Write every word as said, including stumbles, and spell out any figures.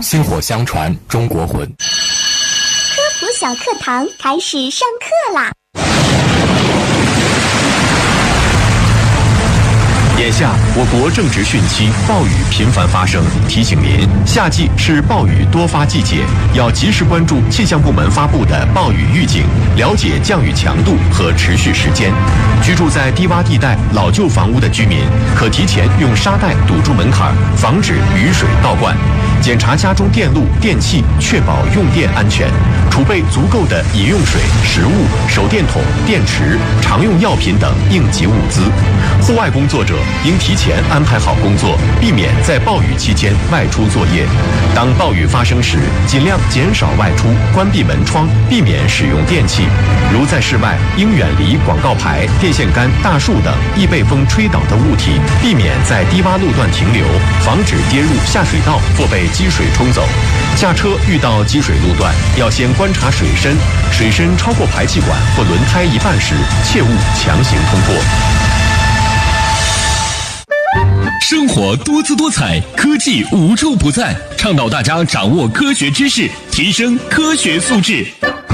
薪火相传，中国魂。 科普小课堂开始上课啦！ 眼下，我国正值汛期，暴雨频繁发生，提醒您，夏季是暴雨多发季节，要及时关注气象部门发布的暴雨预警，了解降雨强度和持续时间。居住在低洼地带、老旧房屋的居民，可提前用沙袋堵住门槛，防止雨水倒灌。检查家中电路、电器，确保用电安全，储备足够的饮用水、食物、手电筒、电池、常用药品等应急物资。户外工作者应提前安排好工作，避免在暴雨期间外出作业。当暴雨发生时，尽量减少外出，关闭门窗，避免使用电器。如在室外，应远离广告牌、电线杆、大树等易被风吹倒的物体，避免在低洼路段停留，防止跌入下水道或被积水冲走。下车遇到积水路段，要先观察水深，水深超过排气管或轮胎一半时，切勿强行通过。 生活多姿多彩，科技无处不在，倡导大家掌握科学知识，提升科学素质。